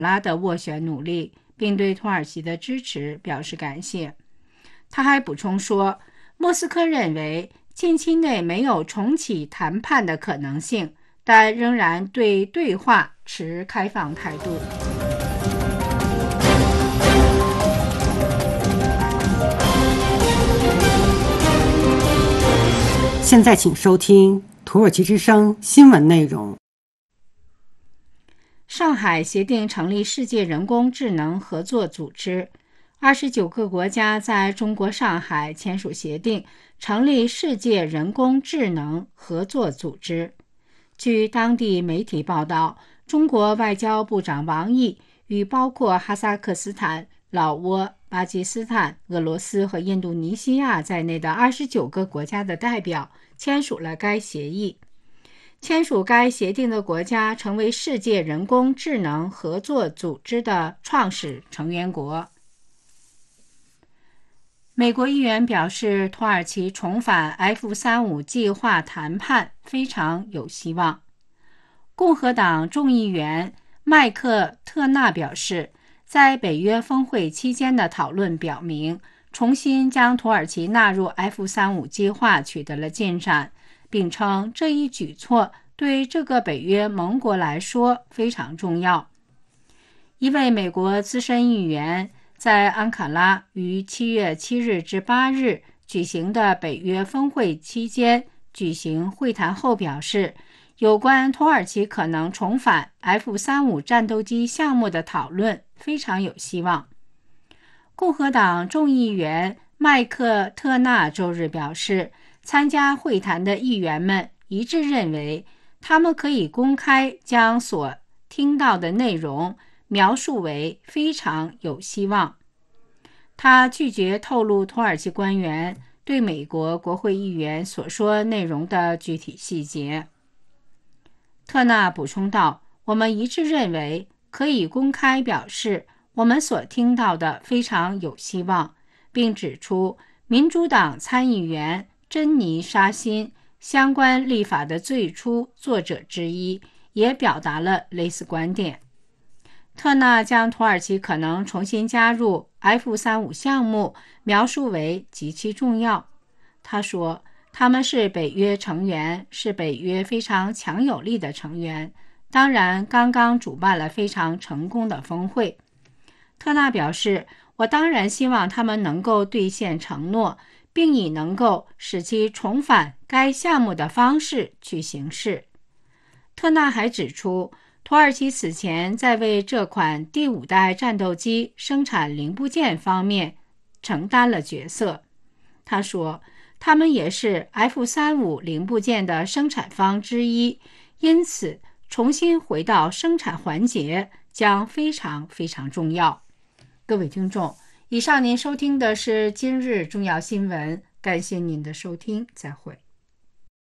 拉的斡旋努力，并对土耳其的支持表示感谢。他还补充说，莫斯科认为近期内没有重启谈判的可能性，但仍然对对话持开放态度。 现在请收听土耳其之声新闻内容。 上海协定成立世界人工智能合作组织，29个国家在中国上海签署协定，成立世界人工智能合作组织。据当地媒体报道，中国外交部长王毅与包括哈萨克斯坦、老挝、巴基斯坦、俄罗斯和印度尼西亚在内的29个国家的代表签署了该协议。签署该协定的国家成为世界人工智能合作组织的创始成员国。美国议员表示，土耳其重返 F-35 计划谈判非常有希望。共和党众议员麦克特纳表示，在北约峰会期间的讨论表明，重新将土耳其纳入 F-35 计划取得了进展，并称这一举措对这个北约盟国来说非常重要。一位美国资深议员在安卡拉于7月7日至8日举行的北约峰会期间举行会谈后表示，有关土耳其可能重返 F-35 战斗机项目的讨论非常有希望。共和党众议员麦克特纳周日表示，参加会谈的议员们一致认为，他们可以公开将所听到的内容描述为非常有希望。他拒绝透露土耳其官员对美国国会议员所说内容的具体细节。特纳补充道，我们一致认为可以公开表示我们所听到的非常有希望，并指出民主党参议员珍妮沙辛，相关立法的最初作者之一，也表达了类似观点。特纳将土耳其可能重新加入 F-35 项目描述为极其重要。他说，他们是北约成员，是北约非常强有力的成员，当然刚刚主办了非常成功的峰会。特纳表示，我当然希望他们能够兑现承诺，并以能够使其重返该项目的方式去行事。特纳还指出，土耳其此前在为这款第5代战斗机生产零部件方面承担了角色。他说，他们也是 F-35 零部件的生产方之一，因此重新回到生产环节将非常非常重要。各位听众，以上您收听的是今日重要新闻，感谢您的收听，再会。